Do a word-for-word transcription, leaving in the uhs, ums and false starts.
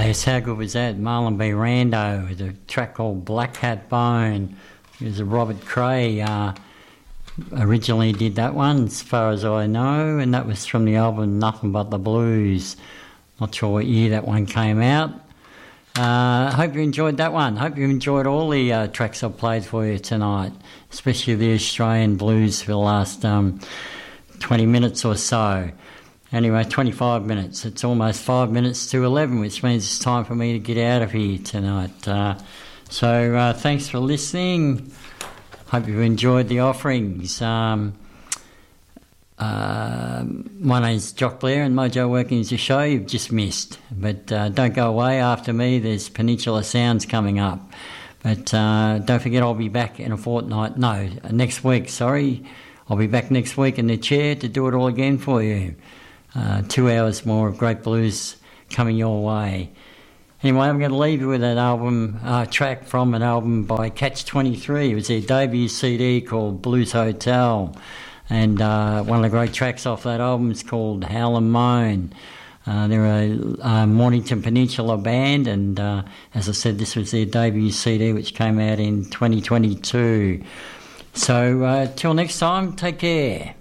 yes, how good was that? Marlon B. Rando with a track called Black Hat Bone. It was a Robert Cray uh, originally did that one, as far as I know, and that was from the album Nothing But the Blues. Not sure what year that one came out. I uh, hope you enjoyed that one. Hope you enjoyed all the uh, tracks I've played for you tonight, especially the Australian blues for the last um, twenty minutes or so. Anyway, twenty-five minutes. It's almost five minutes to eleven, which means it's time for me to get out of here tonight. Uh, so uh, thanks for listening. Hope you've enjoyed the offerings. Um, uh, my name's Jock Blair and Mojo Working is a show you've just missed. But uh, don't go away. After me, there's Peninsula Sounds coming up. But uh, don't forget, I'll be back in a fortnight. No, next week, sorry. I'll be back next week in the chair to do it all again for you. Uh, two hours more of great blues coming your way. Anyway, I'm going to leave you with an album, uh, track from an album by Catch twenty-three. It was their debut C D called Blues Hotel. And uh, one of the great tracks off that album is called Howl and Moan. Uh, they're a uh, Mornington Peninsula band, and uh, as I said, this was their debut C D, which came out in twenty twenty-two. So, uh, till next time, take care.